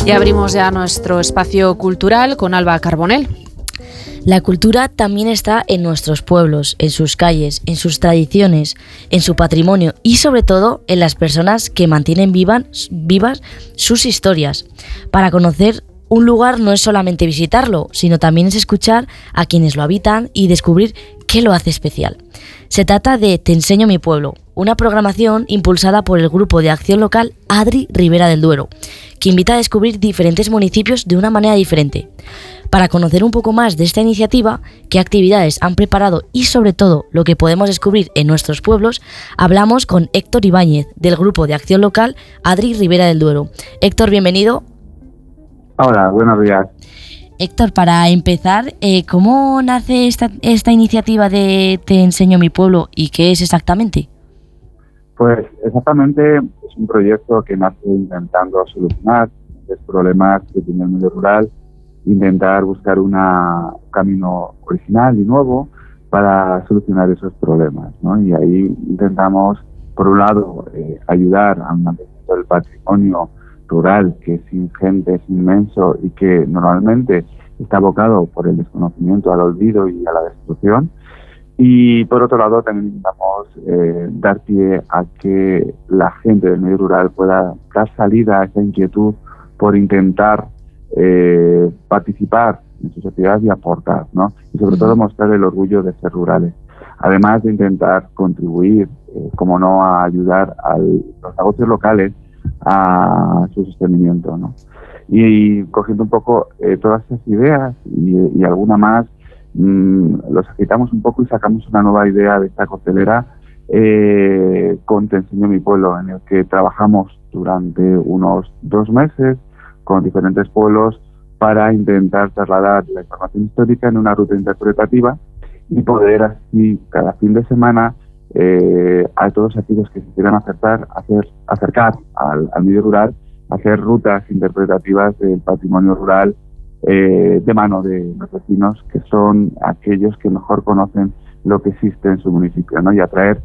Y abrimos ya nuestro espacio cultural con Alba Carbonell. La cultura también está en nuestros pueblos, en sus calles, en sus tradiciones, en su patrimonio y sobre todo en las personas que mantienen vivas sus historias. Para conocer un lugar no es solamente visitarlo, sino también es escuchar a quienes lo habitan y descubrir qué lo hace especial. Se trata de Te enseño mi pueblo, una programación impulsada por el Grupo de Acción Local Adri Ribera del Duero, que invita a descubrir diferentes municipios de una manera diferente. Para conocer un poco más de esta iniciativa, qué actividades han preparado y sobre todo lo que podemos descubrir en nuestros pueblos, hablamos con Héctor Ibáñez del Grupo de Acción Local Adri Ribera del Duero. Héctor, bienvenido. Hola, buenos días. Héctor, para empezar, ¿cómo nace esta iniciativa de Te enseño mi pueblo y qué es exactamente? Pues exactamente es un proyecto que nace intentando solucionar los problemas que tiene el medio rural, intentar buscar un camino original y nuevo para solucionar esos problemas, ¿no? Y ahí intentamos, por un lado, ayudar al mantenimiento del patrimonio rural, que es ingente, es inmenso y que normalmente está abocado por el desconocimiento al olvido y a la destrucción. Y por otro lado también intentamos dar pie a que la gente del medio rural pueda dar salida a esa inquietud por intentar participar en su sociedad y aportar, ¿no? Y sobre todo mostrar el orgullo de ser rurales. Además de intentar contribuir, como no, a ayudar a los negocios locales a su sostenimiento, ¿no? Y cogiendo un poco todas esas ideas y alguna más, los agitamos un poco y sacamos una nueva idea de esta costelera con Te enseño mi pueblo, en el que trabajamos durante unos 2 meses con diferentes pueblos para intentar trasladar la información histórica en una ruta interpretativa y poder así cada fin de semana a todos aquellos que se quieran acercar al medio rural, hacer rutas interpretativas del patrimonio rural de mano de los vecinos, que son aquellos que mejor conocen lo que existe en su municipio, ¿no? Y atraer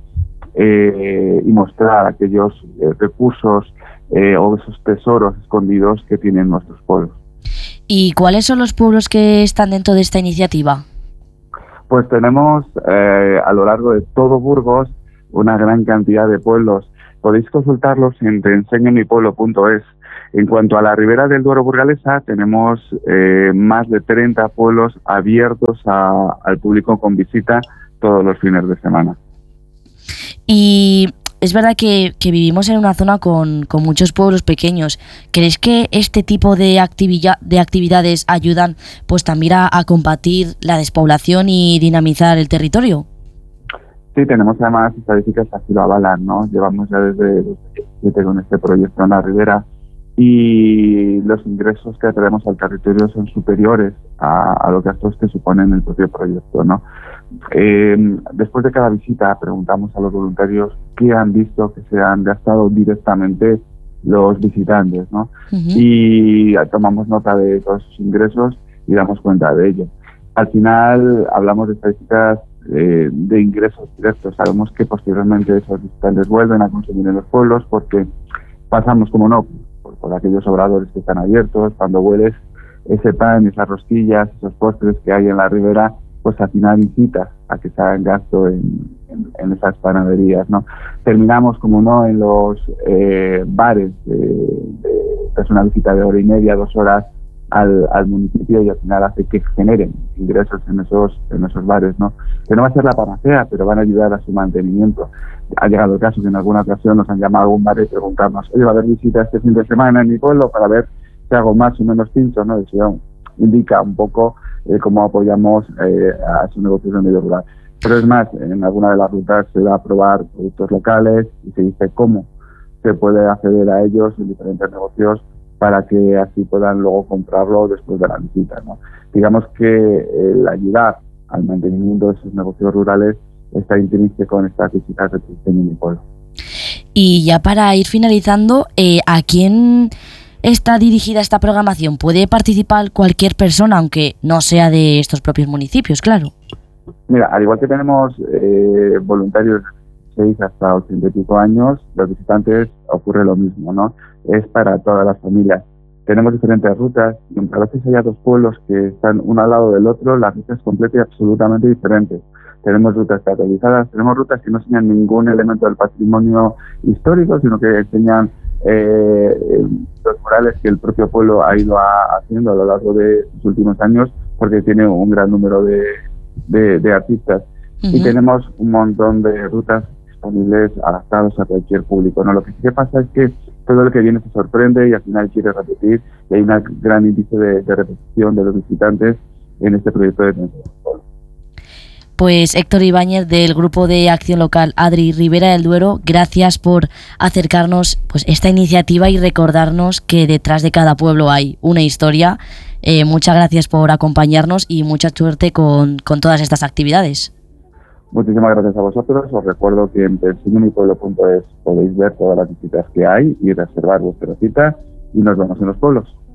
y mostrar aquellos recursos o esos tesoros escondidos que tienen nuestros pueblos. ¿Y cuáles son los pueblos que están dentro de esta iniciativa? Pues tenemos a lo largo de todo Burgos una gran cantidad de pueblos. Podéis consultarlos en teenseñomipueblo.es. En cuanto a la Ribera del Duero burgalesa, tenemos más de 30 pueblos abiertos al público con visita todos los fines de semana. Y es verdad que vivimos en una zona con muchos pueblos pequeños. ¿Crees que este tipo de actividades ayudan pues también a combatir la despoblación y dinamizar el territorio? Sí, tenemos además estadísticas que así lo avalan, ¿no? Llevamos ya desde 2017 con este proyecto en la Ribera y los ingresos que traemos al territorio son superiores a los gastos que suponen el propio proyecto, ¿no? Después de cada visita preguntamos a los voluntarios qué han visto que se han gastado directamente los visitantes, ¿no? Y tomamos nota de todos esos ingresos y damos cuenta de ello. Al final hablamos de estadísticas de ingresos directos. Sabemos que posteriormente esos visitantes vuelven a consumir en los pueblos porque pasamos, como no, por aquellos obradores que están abiertos. Cuando hueles ese pan, esas rosquillas, esos postres que hay en la Ribera, pues al final incita a que se hagan gasto en esas panaderías, ¿no? Terminamos, como no, en los bares, es una visita de 1 hora y media, 2 horas al municipio y al final hace que generen ingresos en esos bares, ¿no? Que no va a ser la panacea, pero van a ayudar a su mantenimiento. Ha llegado el caso que en alguna ocasión nos han llamado a algún bar y preguntarnos, oye, va a haber visita este fin de semana en mi pueblo para ver si hago más o menos pincho, ¿no? Eso indica un poco cómo apoyamos a sus negocios de medio rural. Pero es más, en alguna de las rutas se da a probar productos locales y se dice cómo se puede acceder a ellos en diferentes negocios para que así puedan luego comprarlo después de la visita, ¿no? Digamos que el ayudar al mantenimiento de esos negocios rurales está intrínseco con estas visitas de Te enseño mi pueblo. Y ya para ir finalizando, ¿a quién está dirigida esta programación? ¿Puede participar cualquier persona, aunque no sea de estos propios municipios, claro? Mira, al igual que tenemos voluntarios de 6 hasta 80 y pico años, los visitantes ocurre lo mismo, ¿no? Es para todas las familias. Tenemos diferentes rutas y aunque a veces haya dos pueblos que están uno al lado del otro, la ruta es completa y absolutamente diferente. Tenemos rutas categorizadas, tenemos rutas que no enseñan ningún elemento del patrimonio histórico, sino que enseñan los murales que el propio pueblo ha ido haciendo a lo largo de los últimos años, porque tiene un gran número de artistas. Y tenemos un montón de rutas disponibles adaptadas a cualquier público, ¿no? Lo que sí que pasa es que todo el que viene se sorprende y al final quiere repetir, y hay un gran índice de repetición de los visitantes en este proyecto de Tensión. Pues Héctor Ibáñez, del Grupo de Acción Local Adri Ribera del Duero, gracias por acercarnos pues esta iniciativa y recordarnos que detrás de cada pueblo hay una historia. Muchas gracias por acompañarnos y mucha suerte con todas estas actividades. Muchísimas gracias a vosotros. Os recuerdo que en pensionmipueblo.es podéis ver todas las visitas que hay y reservar vuestra cita, y nos vemos en los pueblos.